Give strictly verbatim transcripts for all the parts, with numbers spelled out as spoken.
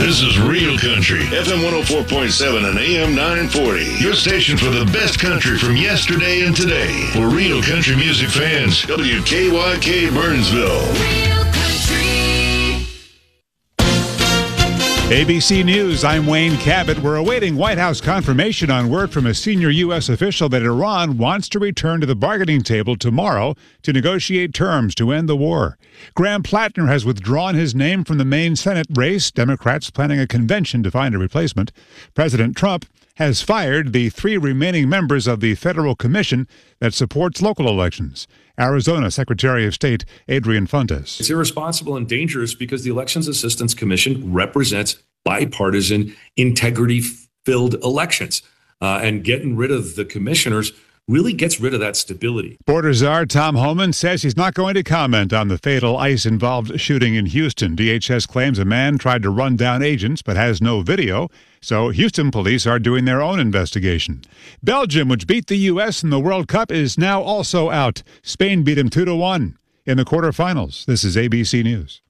This is Real Country, F M one oh four point seven and A M nine forty. Your station for the best country from yesterday and today. For Real Country music fans, W K Y K Burnsville. Real Country. A B C News, I'm Wayne Cabot. We're awaiting White House confirmation on word from a senior U S official that Iran wants to return to the bargaining table tomorrow to negotiate terms to end the war. Graham Plattner has withdrawn his name from the main Senate race, Democrats planning a convention to find a replacement. President Trump has fired the three remaining members of the federal commission that supports local elections. Arizona Secretary of State Adrian Fontes. It's irresponsible and dangerous because the Elections Assistance Commission represents bipartisan, integrity-filled elections. Uh, and getting rid of the commissioners really gets rid of that stability. Border czar Tom Homan says he's not going to comment on the fatal ICE-involved shooting in Houston. D H S claims a man tried to run down agents but has no video, so Houston police are doing their own investigation. Belgium, which beat the U S in the World Cup, is now also out. Spain beat them two to one in the quarterfinals. This is A B C News.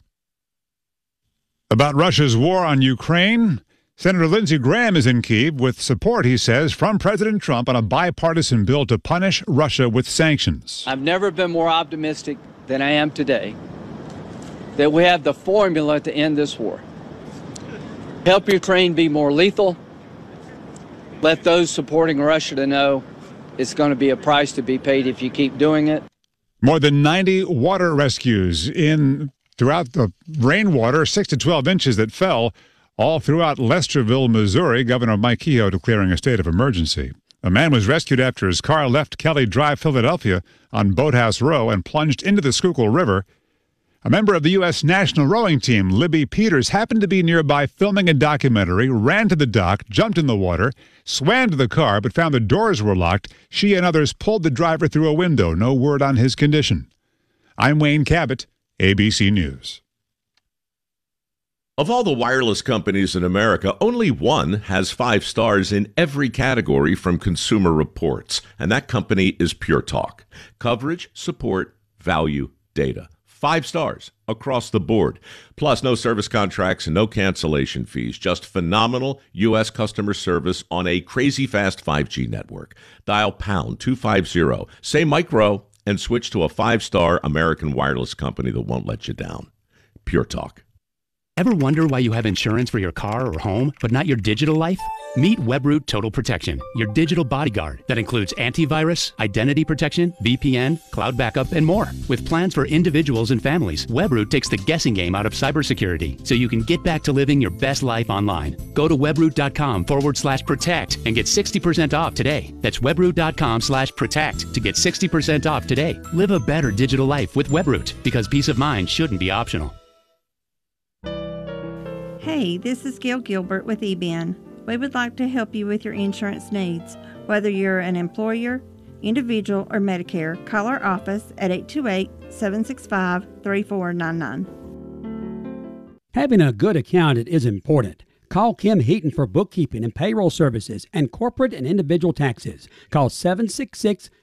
About Russia's war on Ukraine, Senator Lindsey Graham is in Kyiv with support, he says, from President Trump on a bipartisan bill to punish Russia with sanctions. I've never been more optimistic than I am today that we have the formula to end this war. Help Ukraine be more lethal. Let those supporting Russia to know it's going to be a price to be paid if you keep doing it. More than ninety water rescues in throughout the rainwater, six to twelve inches that fell all throughout Lesterville, Missouri. Governor Mike Kehoe declaring a state of emergency. A man was rescued after his car left Kelly Drive, Philadelphia on Boathouse Row and plunged into the Schuylkill River. A member of the U S national rowing team, Libby Peters, happened to be nearby filming a documentary, ran to the dock, jumped in the water, swam to the car, but found the doors were locked. She and others pulled the driver through a window. No word on his condition. I'm Wayne Cabot, A B C News. Of all the wireless companies in America, only one has five stars in every category from Consumer Reports, and that company is Pure Talk. Coverage, support, value, data. Five stars across the board. Plus, no service contracts and no cancellation fees. Just phenomenal U S customer service on a crazy fast five G network. Dial pound two fifty, say micro, and switch to a five-star American wireless company that won't let you down. Pure Talk. Ever wonder why you have insurance for your car or home, but not your digital life? Meet Webroot Total Protection, your digital bodyguard that includes antivirus, identity protection, V P N, cloud backup, and more. With plans for individuals and families, Webroot takes the guessing game out of cybersecurity so you can get back to living your best life online. Go to webroot.com forward slash protect and get sixty percent off today. That's webroot.com slash protect to get sixty percent off today. Live a better digital life with Webroot, because peace of mind shouldn't be optional. Hey, this is Gail Gilbert with E B N. We would like to help you with your insurance needs. Whether you're an employer, individual, or Medicare, call our office at eight two eight, seven six five, three four nine nine. Having a good accountant is important. Call Kim Heaton for bookkeeping and payroll services and corporate and individual taxes. Call seven six six,